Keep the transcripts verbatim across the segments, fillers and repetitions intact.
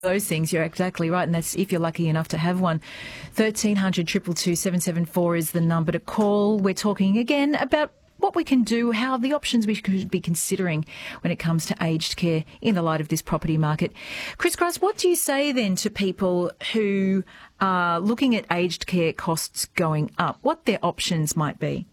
those things. You're exactly right, and that's if you're lucky enough to have one. thirteen hundred, two two two, seven seven four is the number to call. We're talking again about what we can do, how the options we could be considering when it comes to aged care in the light of this property market. Chris Grice, what do you say then to people who are looking at aged care costs going up, what their options might be?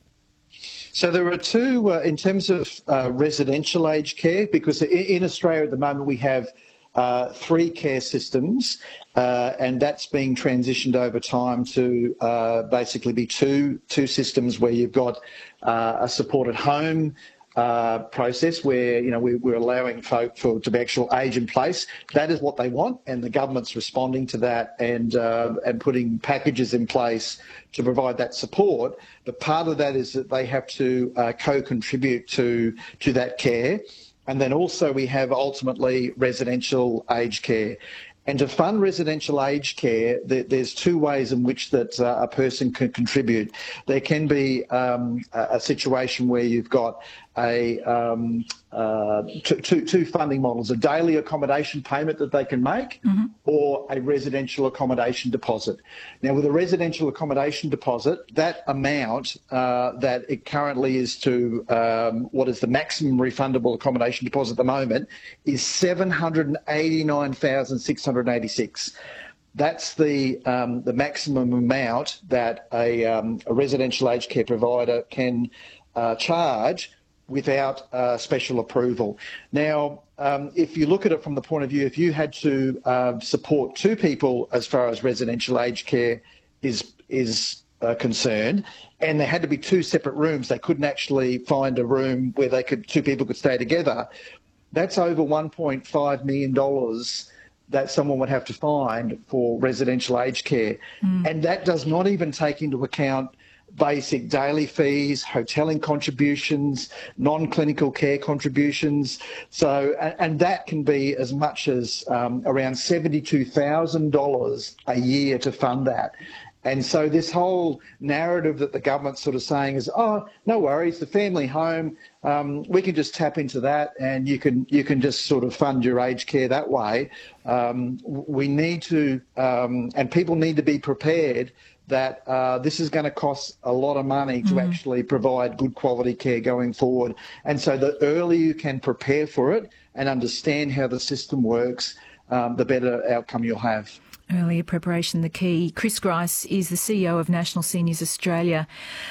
So there are two, uh, in terms of uh, residential aged care, because in, in Australia at the moment we have uh, three care systems, uh, and that's being transitioned over time to uh, basically be two two systems where you've got uh, a supported home uh, process where, you know, we, we're allowing folk for to be actual age in place. That is what they want, and the government's responding to that and uh, and putting packages in place to provide that support. But part of that is that they have to uh, co-contribute to to that care. And then also we have ultimately residential aged care. And to fund residential aged care, there's two ways in which that uh, a person can contribute. There can be um, a situation where you've got a um, uh, two, two, two funding models, a daily accommodation payment that they can make, mm-hmm. or a residential accommodation deposit. Now, with a residential accommodation deposit, that amount uh, that it currently is to um, what is the maximum refundable accommodation deposit at the moment is seven hundred eighty-nine thousand six hundred eighty-six. That's the um, the maximum amount that a, um, a residential aged care provider can uh, charge without uh, special approval. Now, um, if you look at it from the point of view, if you had to uh, support two people as far as residential aged care is is uh, concerned, and there had to be two separate rooms, they couldn't actually find a room where they could two people could stay together, that's over one point five million dollars that someone would have to find for residential aged care. Mm. And that does not even take into account basic daily fees, hotelling contributions, non-clinical care contributions. So, and, and that can be as much as um, around seventy-two thousand dollars a year to fund that. And so this whole narrative that the government's sort of saying is, oh, no worries, the family home, um, we can just tap into that and you can you can just sort of fund your aged care that way. Um, we need to, um, and people need to be prepared that uh, this is going to cost a lot of money to mm. actually provide good quality care going forward. And so the earlier you can prepare for it and understand how the system works, um, the better outcome you'll have. Earlier preparation, the key. Chris Grice is the C E O of National Seniors Australia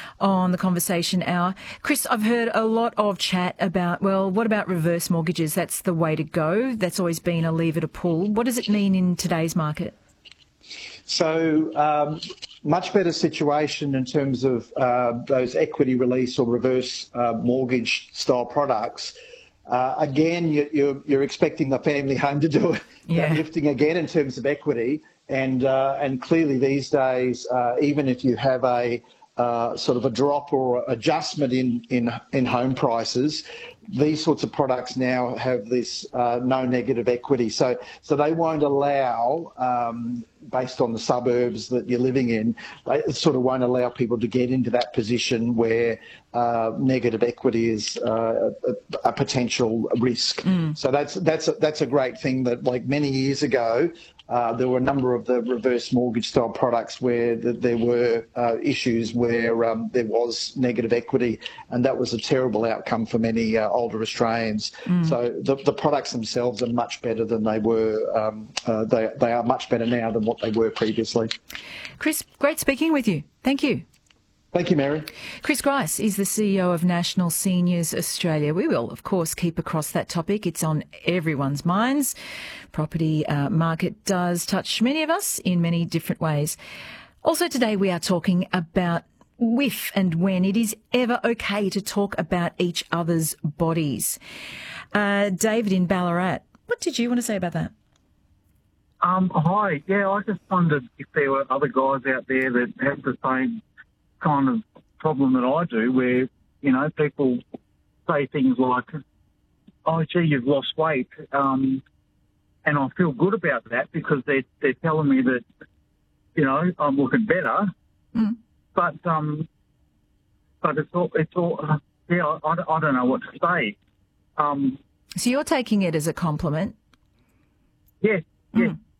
on the Conversation Hour. Chris, I've heard a lot of chat about, well, what about reverse mortgages? That's the way to go. That's always been a lever to pull. What does it mean in today's market? So um, much better situation in terms of uh, those equity release or reverse uh, mortgage style products. Uh, again, you, you're, you're expecting the family home to do it, yeah. lifting again in terms of equity. And uh, and clearly these days, uh, even if you have a uh, sort of a drop or adjustment in, in, in home prices, these sorts of products now have this uh, no negative equity. So so they won't allow, um, based on the suburbs that you're living in, they sort of won't allow people to get into that position where uh, negative equity is uh, a, a potential risk. Mm. So that's that's a, that's a great thing that, like many years ago, Uh, there were a number of the reverse mortgage style products where the, there were uh, issues where um, there was negative equity, and that was a terrible outcome for many uh, older Australians. Mm. So the, the products themselves are much better than they were. Um, uh, they, they are much better now than what they were previously. Chris, great speaking with you. Thank you. Thank you, Mary. Chris Grice is the C E O of National Seniors Australia. We will, of course, keep across that topic. It's on everyone's minds. Property uh, market does touch many of us in many different ways. Also today we are talking about if and when it is ever okay to talk about each other's bodies. Uh, David in Ballarat, what did you want to say about that? Um, hi. Yeah, I just wondered if there were other guys out there that have the same kind of problem that I do, where, you know, people say things like, oh, gee, you've lost weight, um, and I feel good about that because they're, they're telling me that, you know, I'm looking better, mm. but um, but it's all, it's all uh, yeah, I, I don't know what to say. Um, so you're taking it as a compliment? Yeah, yeah. Mm.